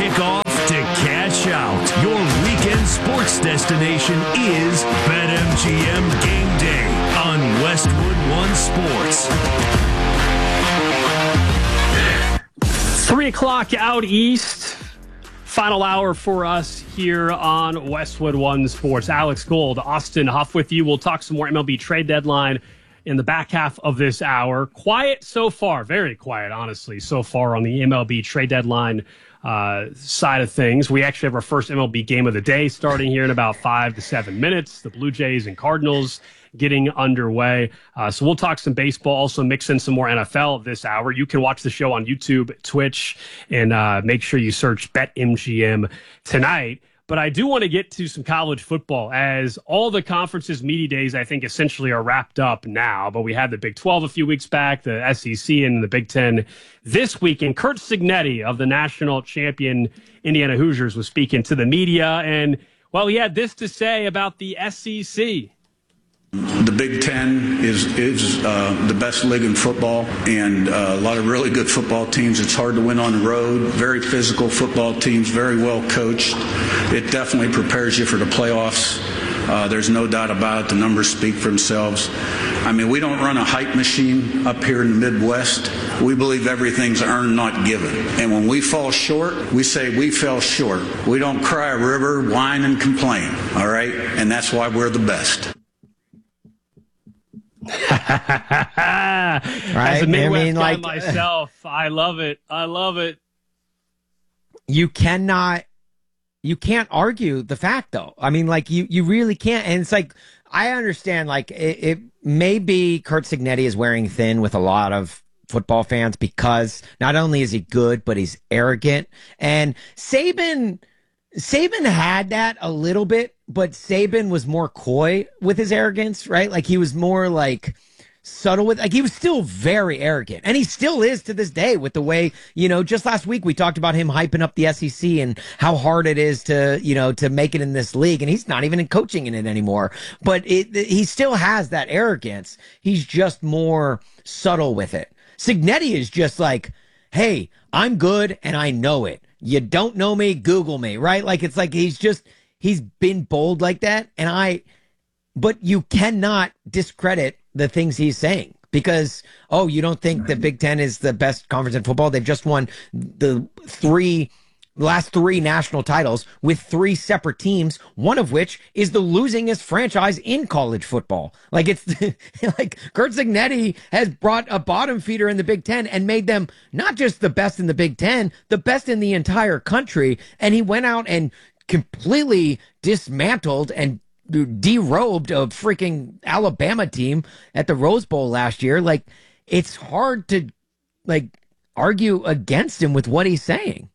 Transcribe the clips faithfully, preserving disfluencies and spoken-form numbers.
kickoff to cash out. Your weekend sports destination is BetMGM Game Day on Westwood One Sports. Three o'clock out east. Final hour for us here on Westwood One Sports. Alex Gold, Austin Huff with you. We'll talk some more M L B trade deadline in the back half of this hour. Quiet so far, very quiet, honestly, so far on the M L B trade deadline uh, side of things. We actually have our first M L B game of the day starting here in about five to seven minutes. The Blue Jays and Cardinals getting underway. Uh, so we'll talk some baseball, also mix in some more N F L this hour. You can watch the show on YouTube, Twitch, and uh, make sure you search BetMGM tonight. But I do want to get to some college football, as all the conferences' media days, I think, essentially are wrapped up now. But we had the Big twelve a few weeks back, the S E C, and the Big ten this week. And Curt Cignetti of the national champion Indiana Hoosiers was speaking to the media. And, well, he had this to say about the S E C. The Big Ten is is uh, the best league in football, and uh, a lot of really good football teams. It's hard to win on the road. Very physical football teams, very well coached. It definitely prepares you for the playoffs. Uh, there's no doubt about it. The numbers speak for themselves. I mean, we don't run a hype machine up here in the Midwest. We believe everything's earned, not given. And when we fall short, we say we fell short. We don't cry a river, whine, and complain, all right? And that's why we're the best. Right? As a Midwest I mean, guy like, myself, I love it. I love it. You cannot, you can't argue the fact, though. I mean, like, you, you really can't. And it's like, I understand, like, it, it may be Curt Cignetti is wearing thin with a lot of football fans because not only is he good, but he's arrogant. And Saban, Saban had that a little bit, but Saban was more coy with his arrogance, right? Like, he was more like subtle with, like, he was still very arrogant, and he still is to this day with the way, you know, just last week we talked about him hyping up the S E C and how hard it is to, you know, to make it in this league, and he's not even in coaching in it anymore, but it, he still has that arrogance. He's just more subtle with it. Cignetti is just like, hey, I'm good and I know it. You don't know me, Google me, right? Like, it's like he's just, he's been bold like that. And I, but you cannot discredit the things he's saying because, oh, you don't think the Big Ten is the best conference in football? They've just won the three, last three national titles with three separate teams, one of which is the losingest franchise in college football. Like, it's like Curt Cignetti has brought a bottom feeder in the Big Ten and made them not just the best in the Big Ten, the best in the entire country. And he went out and completely dismantled and derobed a freaking Alabama team at the Rose Bowl last year. Like, it's hard to, like, argue against him with what he's saying.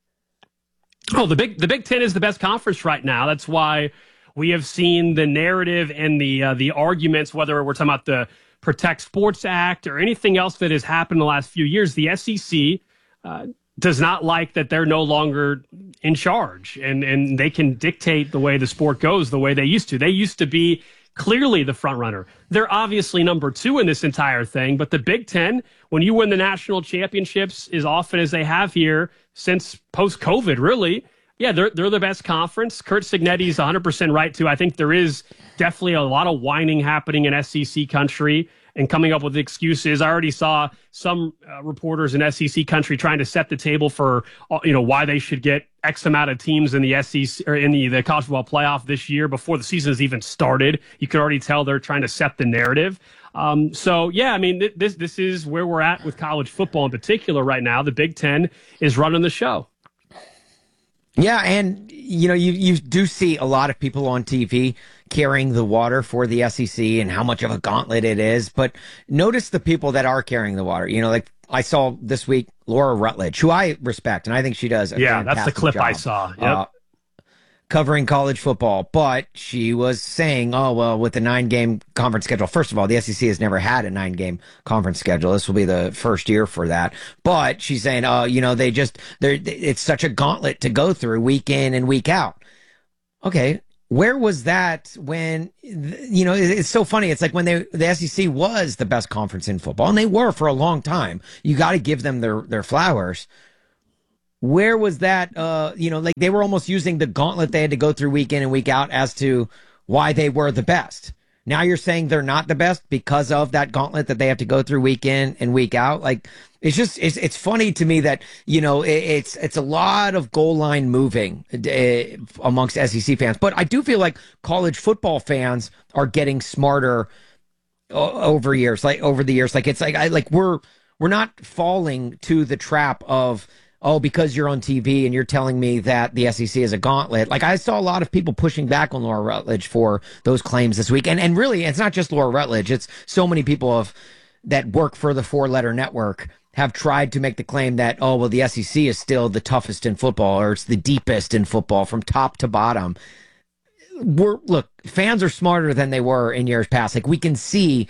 Oh, the Big the Big Ten is the best conference right now. That's why we have seen the narrative and the uh, the arguments, whether we're talking about the Protect Sports Act or anything else that has happened in the last few years. The S E C uh, does not like that they're no longer in charge, and, and they can dictate the way the sport goes the way they used to. They used to be clearly the front runner. They're obviously number two in this entire thing, but the Big Ten, when you win the national championships as often as they have here since post-COVID, really, yeah, they're they're the best conference. Curt Cignetti's one hundred percent right, too. I think there is definitely a lot of whining happening in S E C country and coming up with excuses. I already saw some uh, reporters in S E C country trying to set the table for, uh, you know, why they should get X amount of teams in the S E C or in the, the college football playoff this year before the season has even started. You can already tell they're trying to set the narrative. Um, so, yeah, I mean, th- this this is where we're at with college football in particular right now. The Big Ten is running the show. Yeah, and, you know, you, you do see a lot of people on T V carrying the water for the S E C and how much of a gauntlet it is. But notice the people that are carrying the water. You know, like I saw this week, Laura Rutledge, who I respect, and I think she does a yeah, that's the clip job, I saw. Yep. Uh, covering college football, but she was saying, oh, well, with the nine-game conference schedule, first of all, the S E C has never had a nine-game conference schedule. This will be the first year for that. But she's saying, oh, you know, they just, they're, it's such a gauntlet to go through week in and week out. Okay, where was that when, you know, it's so funny. It's like when they, the S E C was the best conference in football, and they were for a long time. You got to give them their, their flowers. where was that? Uh, you know, like they were almost using the gauntlet they had to go through week in and week out as to why they were the best. Now you're saying they're not the best because of that gauntlet that they have to go through week in and week out. Like it's just it's it's funny to me that you know it, it's it's a lot of goal line moving uh, amongst S E C fans, but I do feel like college football fans are getting smarter o- over years, like over the years. Like it's like I like we're we're not falling to the trap of, oh, because you're on T V and you're telling me that the S E C is a gauntlet. Like I saw a lot of people pushing back on Laura Rutledge for those claims this week. And and really, it's not just Laura Rutledge. It's so many people have, that work for the four-letter network have tried to make the claim that, oh, well, the S E C is still the toughest in football or it's the deepest in football from top to bottom. We're, look, fans are smarter than they were in years past. Like we can see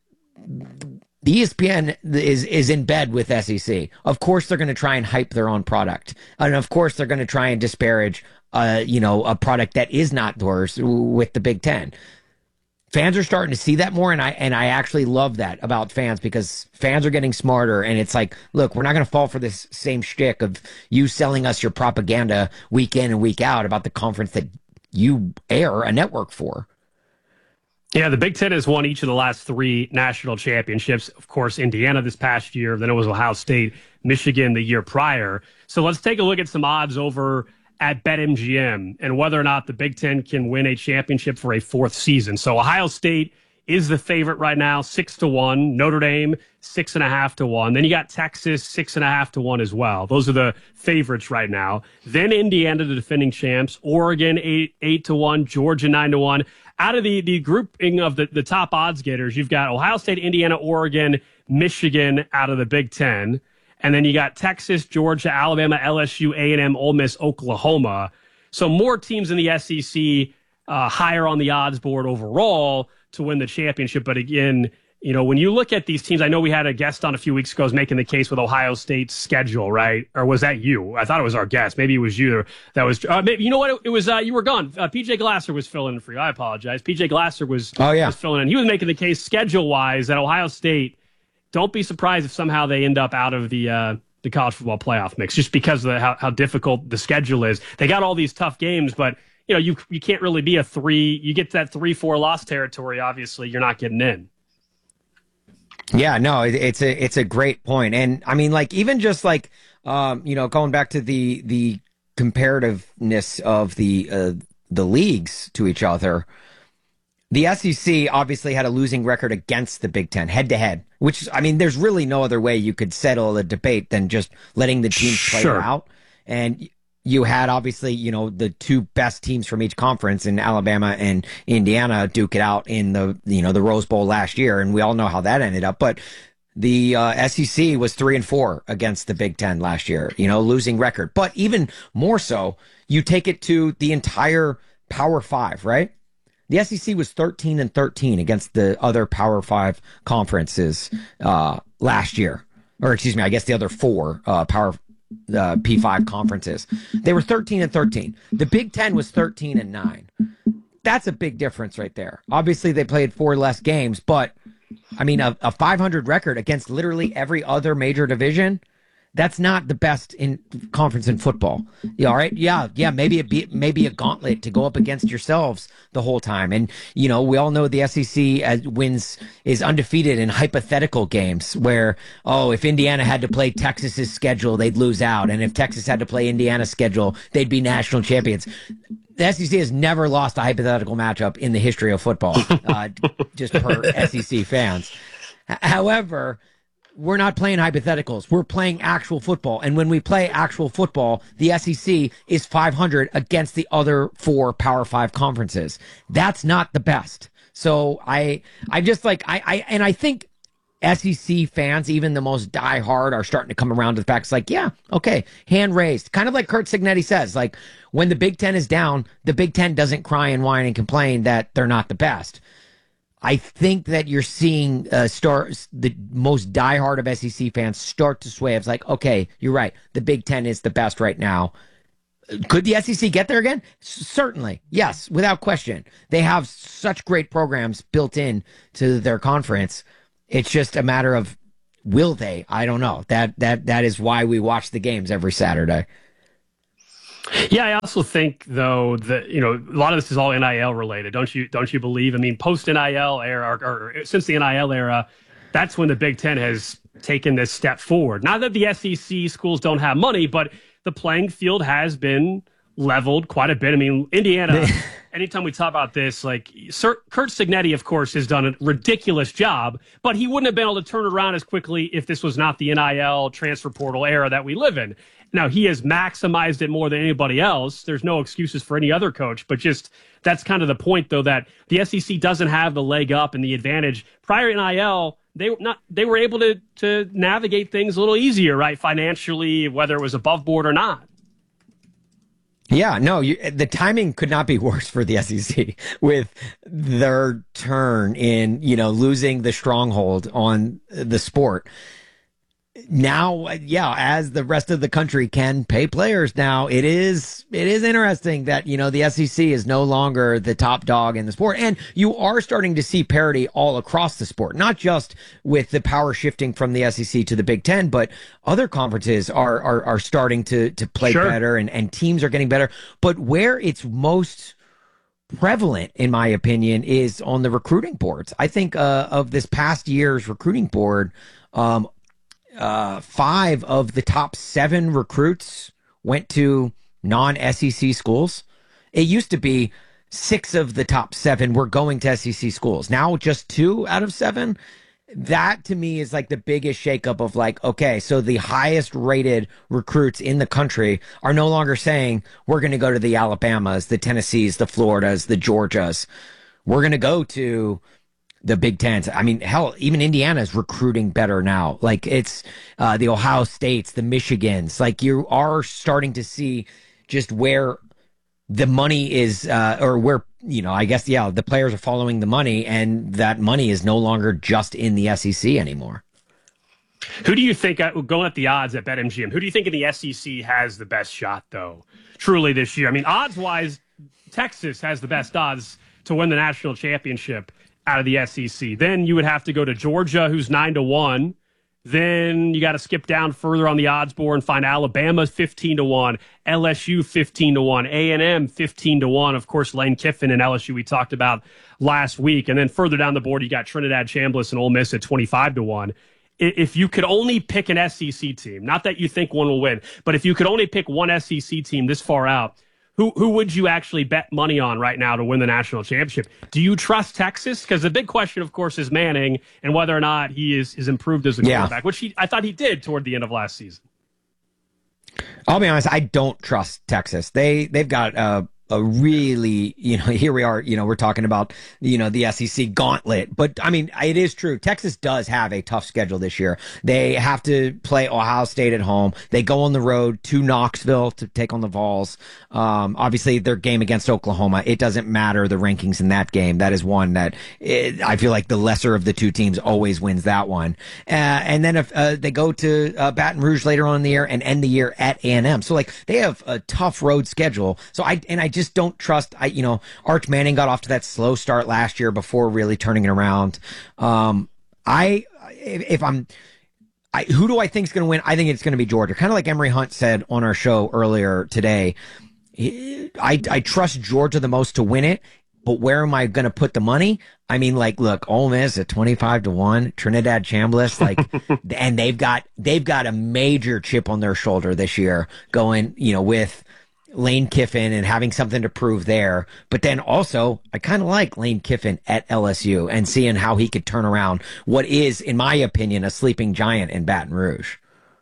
the E S P N is is in bed with S E C. Of course, they're going to try and hype their own product, and of course, they're going to try and disparage, uh, you know, a product that is not theirs with the Big Ten. Fans are starting to see that more, and I and I actually love that about fans because fans are getting smarter, and it's like, look, we're not going to fall for this same shtick of you selling us your propaganda week in and week out about the conference that you air a network for. Yeah, the Big Ten has won each of the last three national championships. Of course, Indiana this past year, then it was Ohio State, Michigan the year prior. So let's take a look at some odds over at BetMGM and whether or not the Big Ten can win a championship for a fourth season. So Ohio State is the favorite right now, six to one. Notre Dame, six and a half to one. Then you got Texas, six and a half to one as well. Those are the favorites right now. Then Indiana, the defending champs. Oregon, eight eight to one. Georgia, nine to one. Out of the, the grouping of the, the top odds getters, you've got Ohio State, Indiana, Oregon, Michigan out of the Big Ten. And then you got Texas, Georgia, Alabama, L S U, A and M, Ole Miss, Oklahoma. So more teams in the S E C uh, higher on the odds board overall to win the championship. But again, you know, when you look at these teams, I know we had a guest on a few weeks ago was making the case with Ohio State's schedule, right? Or was that you? I thought it was our guest. Maybe it was you. That was, uh, maybe, you know what? It, it was, uh, you were gone. Uh, P J Glasser was filling in for you. I apologize. P J Glasser was, oh, yeah. was filling in. He was making the case schedule wise that Ohio State, don't be surprised if somehow they end up out of the, uh, the college football playoff mix just because of the, how, how difficult the schedule is. They got all these tough games, but you know, you, you can't really be a three, you get to that three, four loss territory. Obviously you're not getting in. Yeah, no, it, it's a it's a great point, and I mean, like even just like um, you know, going back to the the comparativeness of the uh, the leagues to each other, the S E C obviously had a losing record against the Big Ten head to head, which I mean, there's really no other way you could settle a debate than just letting the teams play sure. it out, and you had obviously, you know, the two best teams from each conference in Alabama and Indiana duke it out in the, you know, the Rose Bowl last year. And we all know how that ended up. But the uh, S E C was three and four against the Big Ten last year, you know, losing record. But even more so, you take it to the entire Power Five, right? The S E C was thirteen and thirteen against the other Power Five conferences uh, last year. Or excuse me, I guess the other four uh, Power uh, P five conferences. They were thirteen and thirteen. The Big Ten was thirteen and nine. That's a big difference right there. Obviously, they played four less games, but I mean, a, a five hundred record against literally every other major division, that's not the best in conference in football. Yeah, all right. Yeah, yeah. Maybe it be maybe a gauntlet to go up against yourselves the whole time. And you know, we all know the S E C as wins is undefeated in hypothetical games where, oh, if Indiana had to play Texas's schedule, they'd lose out, and if Texas had to play Indiana's schedule, they'd be national champions. The S E C has never lost a hypothetical matchup in the history of football, uh, just per S E C fans. However, we're not playing hypotheticals. We're playing actual football. And when we play actual football, the S E C is five hundred against the other four Power Five conferences. That's not the best. So I, I just like, I, I, and I think S E C fans, even the most diehard, are starting to come around to the fact. It's like, yeah, okay, hand raised. Kind of like Curt Cignetti says, like when the Big Ten is down, the Big Ten doesn't cry and whine and complain that they're not the best. I think that you're seeing uh, start the most diehard of S E C fans start to sway. It's like, okay, you're right. The Big Ten is the best right now. Could the S E C get there again? S- certainly. Yes, without question. They have such great programs built in to their conference. It's just a matter of will they? I don't know. That that that is why we watch the games every Saturday. Yeah, I also think though that you know a lot of this is all N I L related. Don't you? Don't you believe? I mean, post N I L era or, or since the N I L era, that's when the Big Ten has taken this step forward. Not that the S E C schools don't have money, but the playing field has been leveled quite a bit. I mean, Indiana. Anytime we talk about this, like Sir, Kurt Signetti, of course, has done a ridiculous job, but he wouldn't have been able to turn it around as quickly if this was not the N I L transfer portal era that we live in. Now, he has maximized it more than anybody else. There's no excuses for any other coach, but just that's kind of the point, though, that the S E C doesn't have the leg up and the advantage. Prior to N I L, they not they were able to to navigate things a little easier, right, financially, whether it was above board or not. Yeah, no, you, the timing could not be worse for the S E C with their turn in, you know, losing the stronghold on the sport. Now, yeah, as the rest of the country can pay players now, it is it is interesting that, you know, the S E C is no longer the top dog in the sport. And you are starting to see parity all across the sport, not just with the power shifting from the S E C to the Big Ten, but other conferences are are, are starting to, to play Sure. better and, and teams are getting better. But where it's most prevalent, in my opinion, is on the recruiting boards. I think uh, of this past year's recruiting board, um, Uh, five of the top seven recruits went to non-S E C schools. It used to be six of the top seven were going to S E C schools. Now just two out of seven. That to me is like the biggest shakeup of like, okay, so the highest rated recruits in the country are no longer saying we're going to go to the Alabamas, the Tennessees, the Floridas, the Georgias. We're going to go to the Big Tens. I mean, hell, even Indiana is recruiting better now. Like it's uh, the Ohio States, the Michigans. Like you are starting to see just where the money is, uh, or where, you know, I guess, yeah, the players are following the money, and that money is no longer just in the S E C anymore. Who do you think, uh, going at the odds at BetMGM, who do you think in the S E C has the best shot, though, truly this year? I mean, odds-wise, Texas has the best odds to win the national championship out of the S E C. Then you would have to go to Georgia, who's nine to one. Then you got to skip down further on the odds board and find Alabama fifteen to one, L S U fifteen to one, A and M fifteen to one. Of course, Lane Kiffin and L S U we talked about last week. And then further down the board, you got Trinidad Chambliss and Ole Miss at twenty-five to one. If you could only pick an S E C team, not that you think one will win, but if you could only pick one S E C team this far out, Who who would you actually bet money on right now to win the national championship? Do you trust Texas? Because the big question, of course, is Manning and whether or not he is, is improved as a Yeah. quarterback, which he, I thought he did toward the end of last season. I'll be honest, I don't trust Texas. They they've got a a really, you know, here we are, you know, we're talking about, you know, the S E C gauntlet. But I mean, it is true. Texas does have a tough schedule this year. They have to play Ohio State at home. They go on the road to Knoxville to take on the Vols. Um, obviously their game against Oklahoma, it doesn't matter the rankings in that game. That is one that it, I feel like the lesser of the two teams always wins that one. Uh, and then if uh, they go to uh, Baton Rouge later on in the year and end the year at A and M. So like they have a tough road schedule. So I, and I just Just don't trust. I, you know, Arch Manning got off to that slow start last year before really turning it around. Um, I, if, if I'm, I, who do I think is going to win? I think it's going to be Georgia. Kind of like Emory Hunt said on our show earlier today. I, I trust Georgia the most to win it, but where am I going to put the money? I mean, like, look, Ole Miss at twenty-five to one, Trinidad Chambliss, like, and they've got, they've got a major chip on their shoulder this year going, you know, with Lane Kiffin and having something to prove there. But then also, I kind of like Lane Kiffin at L S U and seeing how he could turn around what is, in my opinion, a sleeping giant in Baton Rouge.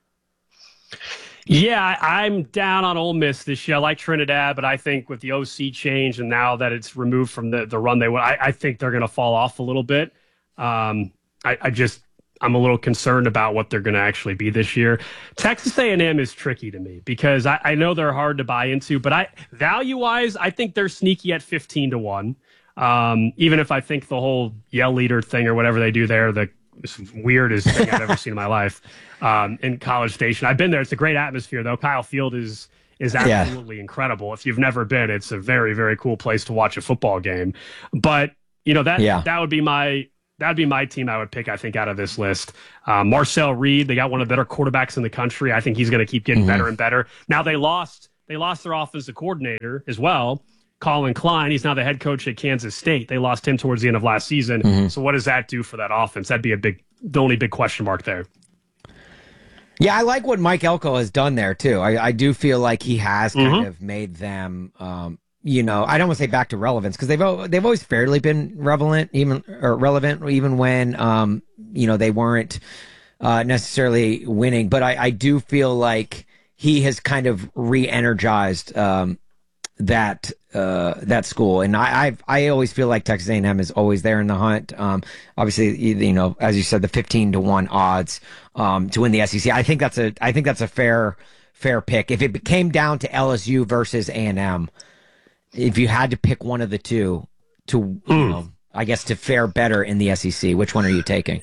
Yeah, I, I'm down on Ole Miss this year. I like Trinidad, but I think with the O C change and now that it's removed from the, the run they went, I, I think they're going to fall off a little bit. Um, I, I just... I'm a little concerned about what they're going to actually be this year. Texas A and M is tricky to me because I, I know they're hard to buy into, but I value-wise, I think they're sneaky at fifteen to one. Um, even if I think the whole yell leader thing or whatever they do there, the weirdest thing I've ever seen in my life um, in College Station. I've been there. It's a great atmosphere, though. Kyle Field is is absolutely yeah. incredible. If you've never been, it's a very, very cool place to watch a football game. But, you know, that yeah. that would be my – That'd be my team I would pick, I think, out of this list. Uh, Marcel Reed, they got one of the better quarterbacks in the country. I think he's going to keep getting mm-hmm. better and better. Now, they lost they lost their offensive coordinator as well, Colin Klein. He's now the head coach at Kansas State. They lost him towards the end of last season. Mm-hmm. So what does that do for that offense? That'd be a big, the only big question mark there. Yeah, I like what Mike Elko has done there, too. I, I do feel like he has kind mm-hmm. of made them, um, you know, I don't want to say back to relevance because they've they've always fairly been relevant, even or relevant, even when, um, you know, they weren't uh, necessarily winning. But I, I do feel like he has kind of re-energized um, that uh, that school, and I I've, I always feel like Texas A and M is always there in the hunt. Um, obviously, you know, as you said, the fifteen to one odds um, to win the S E C. I think that's a I think that's a fair fair pick. If it came down to L S U versus A and M, if you had to pick one of the two to, mm. you know, I guess to fare better in the S E C, which one are you taking?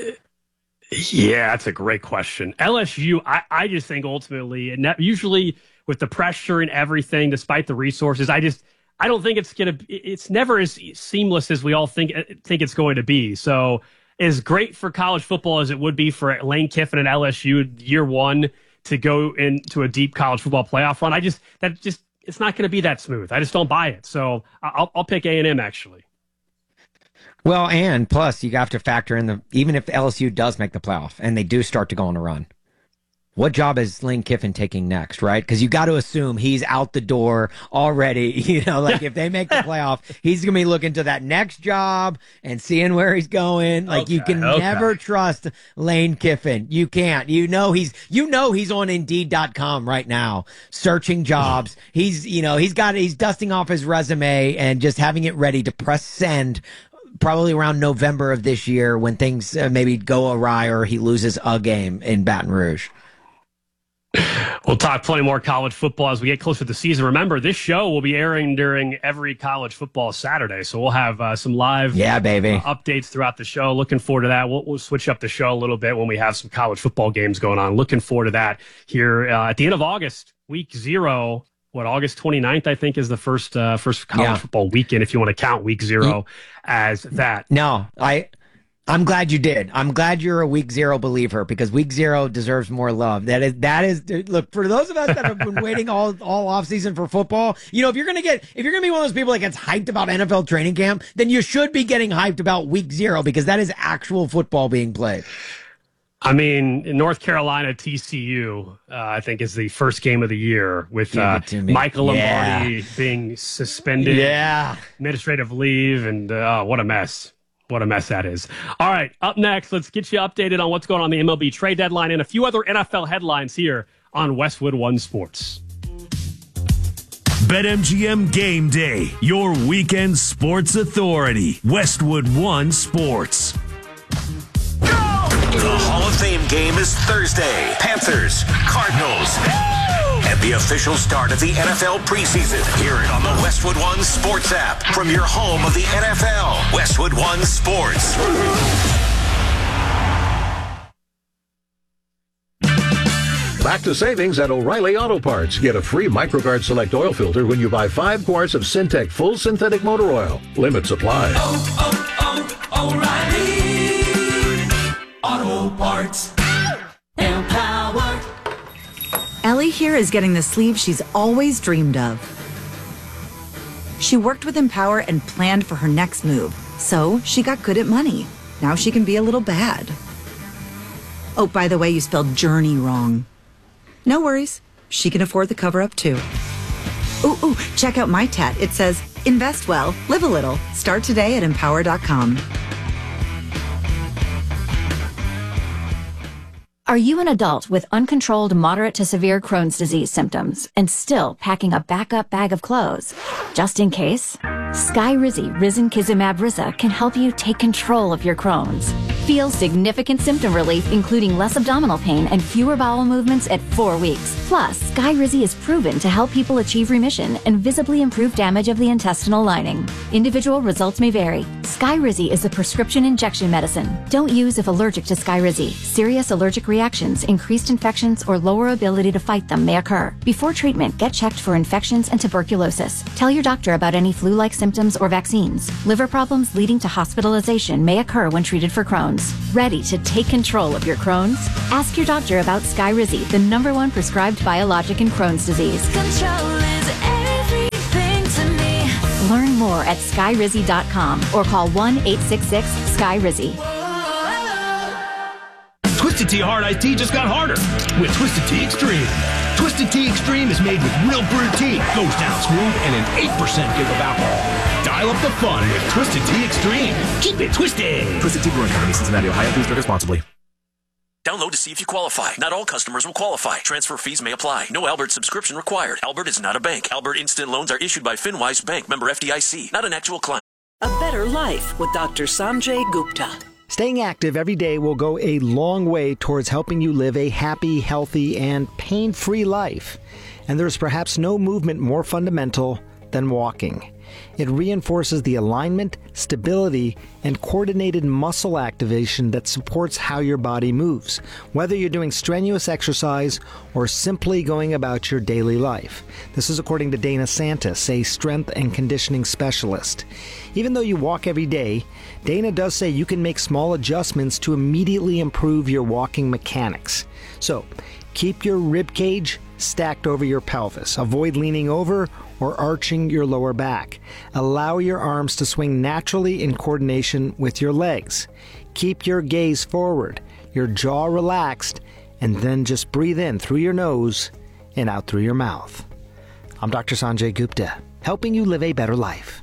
Yeah, that's a great question. L S U, I, I just think ultimately, and usually with the pressure and everything, despite the resources, I just I don't think it's gonna. It's never as seamless as we all think think it's going to be. So, as great for college football as it would be for Lane Kiffin and L S U year one to go into a deep college football playoff run, I just that just it's not going to be that smooth. I just don't buy it. So I'll I'll pick A and M actually. Well, and plus you have to factor in the even if L S U does make the playoff and they do start to go on a run, what job is Lane Kiffin taking next, right? Because you got to assume he's out the door already. You know, like if they make the playoff, he's going to be looking to that next job and seeing where he's going. Like okay, you can okay. never trust Lane Kiffin. You can't. You know he's you know he's on Indeed dot com right now searching jobs. He's you know he's got he's dusting off his resume and just having it ready to press send. Probably around November of this year when things uh, maybe go awry or he loses a game in Baton Rouge. We'll talk plenty more college football as we get closer to the season. Remember, this show will be airing during every college football Saturday, so we'll have uh, some live yeah, baby. Uh, updates throughout the show. Looking forward to that. We'll, we'll switch up the show a little bit when we have some college football games going on. Looking forward to that here uh, at the end of August, week zero. What, August twenty-ninth, I think, is the first uh, first college yeah. football weekend, if you want to count week zero as that. No, I, I'm glad you did. I'm glad you're a week zero believer because week zero deserves more love. That is, that is, look, for those of us that have been waiting all, all offseason for football, you know, if you're going to get, if you're going to be one of those people that gets hyped about N F L training camp, then you should be getting hyped about week zero because that is actual football being played. I mean, in North Carolina, T C U, uh, I think, is the first game of the year with uh, Michael Lombardi yeah. being suspended, yeah. administrative leave, and uh, oh, what a mess. What a mess that is. All right, up next, let's get you updated on what's going on in the M L B trade deadline and a few other N F L headlines here on Westwood One Sports. BetMGM Game Day, your weekend sports authority. Westwood One Sports. The Hall of Fame game is Thursday. Panthers, Cardinals, and the official start of the N F L preseason. Hear it on the Westwood One Sports app from your home of the N F L. Westwood One Sports. Back to savings at O'Reilly Auto Parts. Get a free MicroGuard Select oil filter when you buy five quarts of Syntec Full Synthetic Motor Oil. Limit supply. Oh, oh, oh, O'Reilly Auto Parts. Empower. Ellie here is getting the sleeve she's always dreamed of. She worked with Empower and planned for her next move, so she got good at money. Now she can be a little bad. Oh, by the way, you spelled journey wrong. No worries. She can afford the cover-up, too. Ooh, ooh, check out my tat. It says, invest well, live a little. Start today at empower dot com. Are you an adult with uncontrolled moderate to severe Crohn's disease symptoms and still packing a backup bag of clothes? Just in case, Skyrizi Risankizumab Riza can help you take control of your Crohn's. Feel significant symptom relief, including less abdominal pain and fewer bowel movements at four weeks. Plus, Skyrizi is proven to help people achieve remission and visibly improve damage of the intestinal lining. Individual results may vary. Skyrizi is a prescription injection medicine. Don't use if allergic to Skyrizi. Serious allergic reactions, increased infections, or lower ability to fight them may occur. Before treatment, get checked for infections and tuberculosis. Tell your doctor about any flu-like symptoms or vaccines. Liver problems leading to hospitalization may occur when treated for Crohn's. symptoms? Ready to take control of your Crohn's? Ask your doctor about Skyrizi, the number one prescribed biologic in Crohn's disease. Control is everything to me. Learn more at skyrizi dot com or call one eight six six Skyrizi. Twisted Tea Hard Iced Tea just got harder with Twisted Tea Extreme. Twisted Tea Extreme is made with real brewed tea, goes down smooth, and an eight percent give of alcohol. Dial up the fun with Twisted Tea Extreme. Keep it twisted. Twisted Tea Brewing Company, Cincinnati, Ohio. Please drink responsibly. Download to see if you qualify. Not all customers will qualify. Transfer fees may apply. No Albert subscription required. Albert is not a bank. Albert Instant Loans are issued by FinWise Bank, member F D I C, not an actual client. A better life with Doctor Sanjay Gupta. Staying active every day will go a long way towards helping you live a happy, healthy, and pain-free life. And there's perhaps no movement more fundamental than walking. It reinforces the alignment, stability, and coordinated muscle activation that supports how your body moves, whether you're doing strenuous exercise or simply going about your daily life. This is according to Dana Santis, a strength and conditioning specialist. Even though you walk every day, Dana does say you can make small adjustments to immediately improve your walking mechanics. So, keep your rib cage stacked over your pelvis. Avoid leaning over or arching your lower back. Allow your arms to swing naturally in coordination with your legs. Keep your gaze forward, your jaw relaxed, and then just breathe in through your nose and out through your mouth. I'm Doctor Sanjay Gupta, helping you live a better life.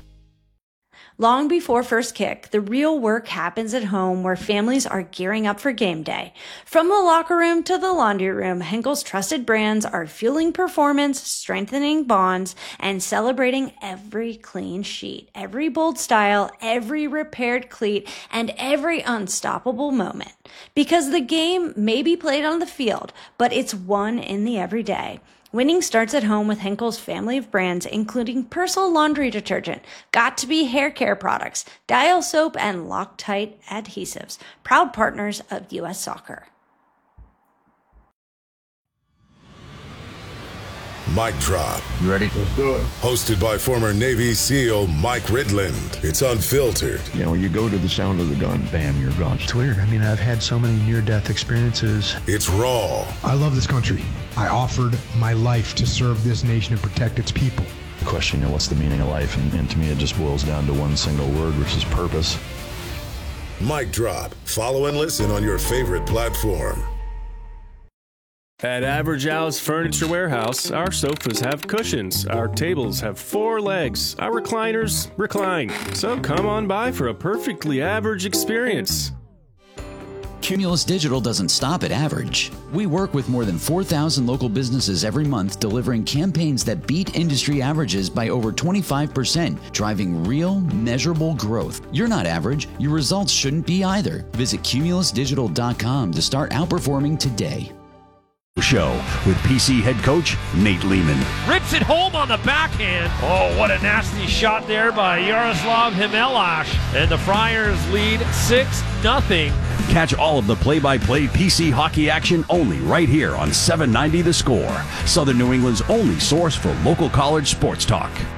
Long before first kick, the real work happens at home where families are gearing up for game day. From the locker room to the laundry room, Henkel's trusted brands are fueling performance, strengthening bonds, and celebrating every clean sheet, every bold style, every repaired cleat, and every unstoppable moment. Because the game may be played on the field, but it's won in the everyday. Winning starts at home with Henkel's family of brands, including Persil laundry detergent, Got to Be hair care products, Dial soap, and Loctite adhesives, proud partners of U S Soccer. Mic drop. You ready? Let's do it. Hosted by former Navy SEAL Mike Ridland. It's unfiltered. You know, you go to the sound of the gun, bam, you're gone. It's weird. I mean, I've had so many near-death experiences. It's raw. I love this country. I offered my life to serve this nation and protect its people. Question, you know, what's the meaning of life? And, and to me, it just boils down to one single word, which is purpose. Mic drop. Follow and listen on your favorite platform. At Average Al's Furniture Warehouse, our sofas have cushions, our tables have four legs, our recliners recline. So come on by for a perfectly average experience. Cumulus Digital doesn't stop at average. We work with more than four thousand local businesses every month, delivering campaigns that beat industry averages by over twenty-five percent, driving real, measurable growth. You're not average. Your results shouldn't be either. Visit cumulus digital dot com to start outperforming today. Show with P C head coach Nate Lehman. Rips it home on the backhand. Oh, what a nasty shot there by Yaroslav Himelash. And the Friars lead six nothing. Catch all of the play-by-play P C hockey action only right here on seven ninety The Score, Southern New England's only source for local college sports talk.